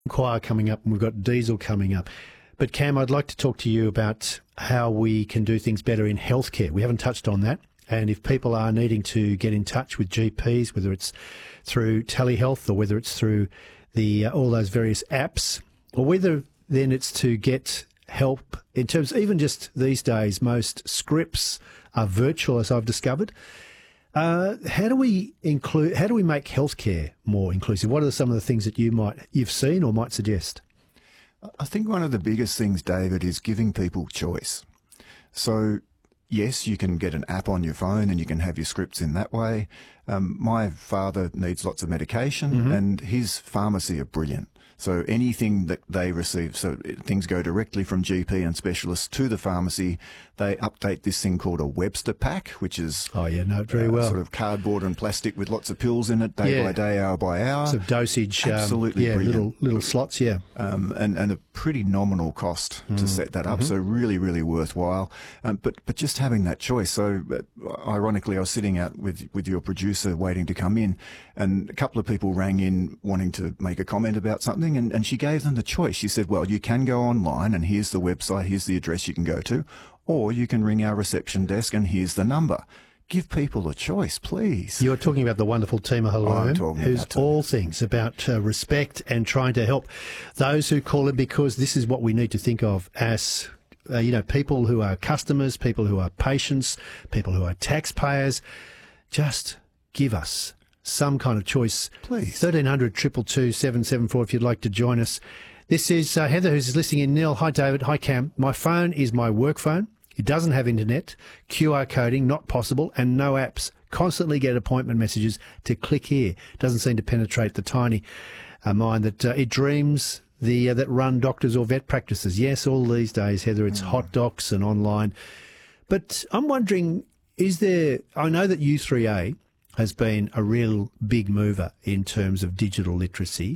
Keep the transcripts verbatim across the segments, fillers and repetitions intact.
Inquire coming up, and we've got Diesel coming up. But Cam, I'd like to talk to you about how we can do things better in healthcare. We haven't touched on that. And if people are needing to get in touch with G Ps, whether it's through telehealth or whether it's through the uh, all those various apps, or whether then it's to get help in terms, even just these days, most scripts are virtual, as I've discovered. Uh, how do we include? How do we make healthcare more inclusive? What are some of the things that you might you've seen or might suggest? I think one of the biggest things, David, is giving people choice. So, yes, you can get an app on your phone and you can have your scripts in that way. Um, my father needs lots of medication, mm-hmm. and his pharmacy are brilliant. So anything that they receive, so things go directly from G P and specialists to the pharmacy. They update this thing called a Webster pack, which is oh yeah, no, very uh, well, sort of cardboard and plastic with lots of pills in it, day yeah. by day, hour by hour. So dosage, absolutely, um, yeah, brilliant. little little slots, yeah, um, and and a pretty nominal cost mm. to set that up. Mm-hmm. So really, really worthwhile. Um, but but just having that choice. So uh, ironically, I was sitting out with with your producer waiting to come in, and a couple of people rang in wanting to make a comment about something, and, and she gave them the choice. She said, well, you can go online and here's the website, here's the address you can go to, or you can ring our reception desk and here's the number. Give people a choice, please. You're talking about the wonderful Tima Halloum, oh, who's all things about uh, respect and trying to help those who call in, because this is what we need to think of as, uh, you know, people who are customers, people who are patients, people who are taxpayers. Just give us some kind of choice. Please. thirteen hundred, two two two, seven seven four if you'd like to join us. This is uh, Heather, who's listening in. Neil, hi David, hi Cam. My phone is my work phone. It doesn't have internet, Q R coding, not possible, and no apps. Constantly get appointment messages to click here. Doesn't seem to penetrate the tiny uh, mind that uh, it dreams the uh, that run doctors or vet practices. Yes, all these days, Heather, it's mm. hot docs and online. But I'm wondering, is there, I know that U three A has been a real big mover in terms of digital literacy.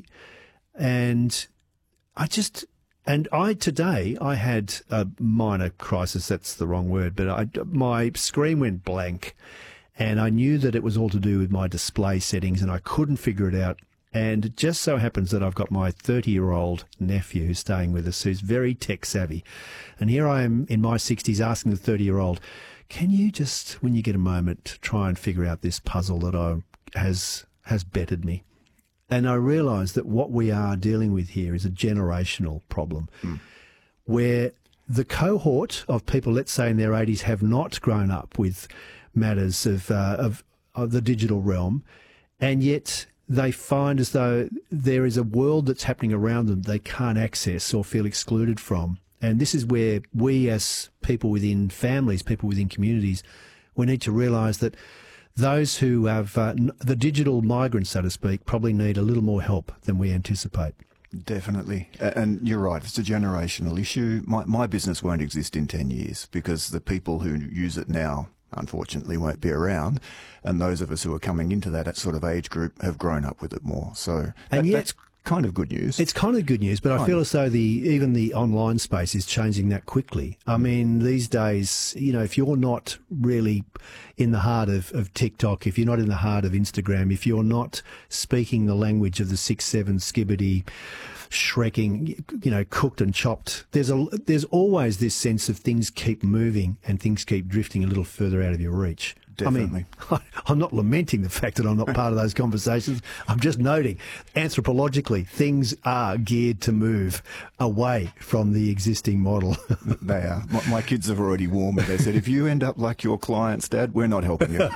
And I just, and I today, I had a minor crisis, that's the wrong word, but I, my screen went blank and I knew that it was all to do with my display settings and I couldn't figure it out. And it just so happens that I've got my thirty-year-old nephew who's staying with us, who's very tech savvy. And here I am in my sixties asking the thirty-year-old, can you just, when you get a moment, try and figure out this puzzle that I, has has bettered me? And I realised that what we are dealing with here is a generational problem, mm. where the cohort of people, let's say in their eighties, have not grown up with matters of, uh, of, of the digital realm, and yet they find as though there is a world that's happening around them they can't access or feel excluded from. And this is where we as people within families, people within communities, we need to realise that those who have uh, the digital migrants, so to speak, probably need a little more help than we anticipate. Definitely. And you're right, it's a generational issue. My, my business won't exist in ten years because the people who use it now, unfortunately, won't be around. And those of us who are coming into that sort of age group have grown up with it more. So that, and yet, that's kind of good news. It's kind of good news, but I feel as though the even the online space is changing that quickly. I mean, these days, you know, if you're not really in the heart of, of TikTok, if you're not in the heart of Instagram, if you're not speaking the language of the six, seven, skibbity, shrekking, you know, cooked and chopped, there's a there's always this sense of things keep moving and things keep drifting a little further out of your reach. Definitely. I mean, I'm not lamenting the fact that I'm not part of those conversations. I'm just noting, anthropologically, things are geared to move away from the existing model. They are. My, my kids have already warned me. They said, if you end up like your clients, Dad, we're not helping you.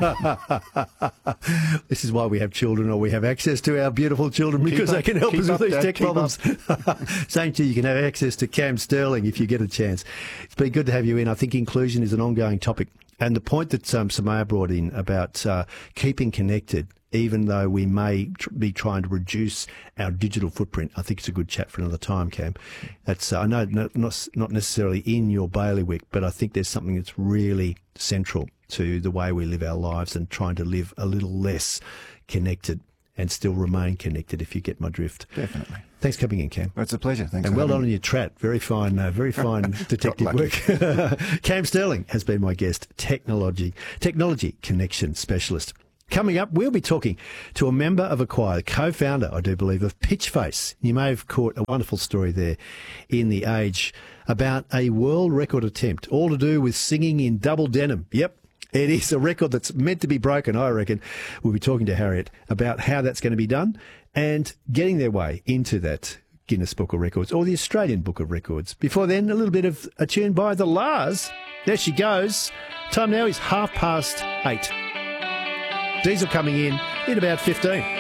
This is why we have children, or we have access to our beautiful children, because up, they can help us up, with these Dad, tech problems. Same to you, you can have access to Cam Sterling if you get a chance. It's been good to have you in. I think inclusion is an ongoing topic. And the point that um, Samaya brought in about uh, keeping connected, even though we may tr- be trying to reduce our digital footprint, I think it's a good chat for another time, Cam. That's uh, I know not, not not necessarily in your bailiwick, but I think there's something that's really central to the way we live our lives and trying to live a little less connected and still remain connected, if you get my drift. Definitely. Thanks for coming in, Cam. It's a pleasure. Thanks. And for well done me. on your trat. Very fine, uh, very fine detective work. Cam Sterling has been my guest, technology, technology connection specialist. Coming up, we'll be talking to a member of a choir, the co-founder, I do believe, of Pitchface. You may have caught a wonderful story there in The Age about a world record attempt, all to do with singing in double denim. Yep. It is a record that's meant to be broken, I reckon. We'll be talking to Harriet about how that's going to be done and getting their way into that Guinness Book of Records or the Australian Book of Records. Before then, a little bit of a tune by The Lars. There she goes. Time now is half past eight. Diesel coming in in about fifteen.